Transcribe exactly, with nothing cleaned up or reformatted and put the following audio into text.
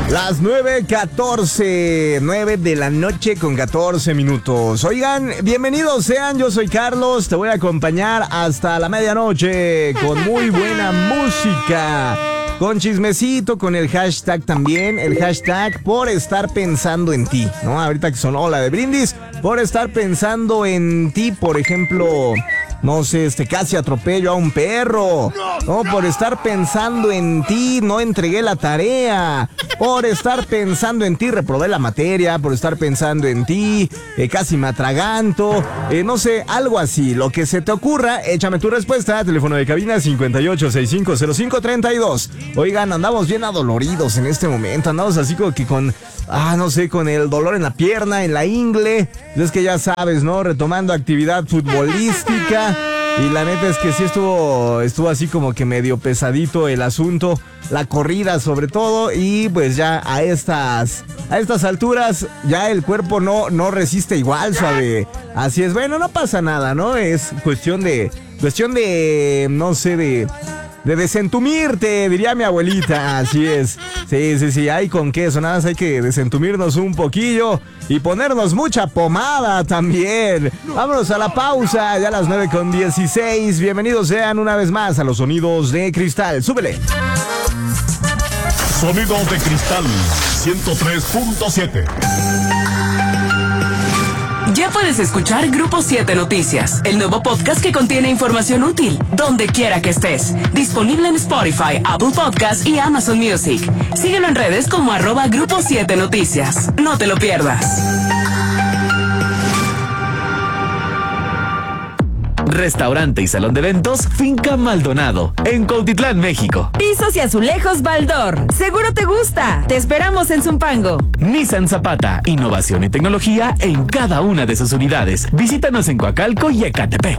Las nueve catorce, nueve de la noche con catorce minutos. Oigan, bienvenidos sean, yo soy Carlos, te voy a acompañar hasta la medianoche con muy buena música, con chismecito, con el hashtag también, el hashtag por estar pensando en ti, ¿no? Ahorita que sonó la de Brindis, por estar pensando en ti, por ejemplo... No sé, este, casi atropello a un perro. No, por estar pensando en ti, no entregué la tarea. Por estar pensando en ti, reprobé la materia. Por estar pensando en ti, eh, casi me atraganto. Eh, no sé, algo así. Lo que se te ocurra, échame tu respuesta. Teléfono de cabina cincuenta y ocho, sesenta y cinco, cero cinco, treinta y dos. Oigan, andamos bien adoloridos en este momento. Andamos así como que con, ah, no sé, con el dolor en la pierna, en la ingle. Es que ya sabes, ¿no? Retomando actividad futbolística. Y la neta es que sí estuvo, estuvo así como que medio pesadito el asunto, la corrida sobre todo, y pues ya a estas, a estas alturas ya el cuerpo no, no resiste igual, suave. Así es, bueno, no pasa nada, ¿no? Es cuestión de, cuestión de, no sé, de... De desentumirte, diría mi abuelita, así es. Sí, sí, sí, hay con queso, nada más hay que desentumirnos un poquillo y ponernos mucha pomada también. Vámonos a la pausa, ya a las nueve con dieciséis. Bienvenidos sean una vez más a los sonidos de cristal. Súbele. Sonidos de cristal ciento tres punto siete. Ya puedes escuchar Grupo siete Noticias, el nuevo podcast que contiene información útil, donde quiera que estés. Disponible en Spotify, Apple Podcasts y Amazon Music. Síguelo en redes como arroba Grupo siete Noticias. No te lo pierdas. Restaurante y salón de eventos Finca Maldonado, en Cuautitlán, México. Pisos y azulejos Baldor. Seguro te gusta. Te esperamos en Zumpango. Nissan Zapata, innovación y tecnología en cada una de sus unidades. Visítanos en Coacalco y Ecatepec.